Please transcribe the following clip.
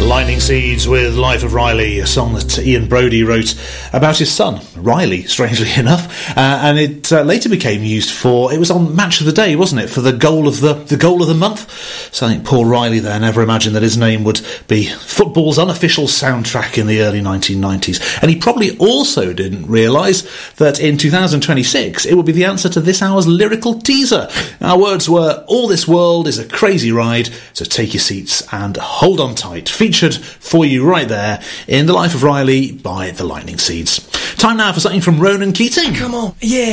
Lightning Seeds with Life of Riley, a song that Ian Brodie wrote about his son, Riley, strangely enough, and it later became used it was on Match of the Day, wasn't it, for the goal of the month. So I think poor Riley there never imagined that his name would be football's unofficial soundtrack in the early 1990s. And he probably also didn't realise that in 2026 it would be the answer to this hour's lyrical teaser. Our words were, "All this world is a crazy ride, so take your seats and hold on tight." Featured for you right there in The Life of Riley by the Lightning Seeds. Time now for something from Ronan Keating. Come on, yeah.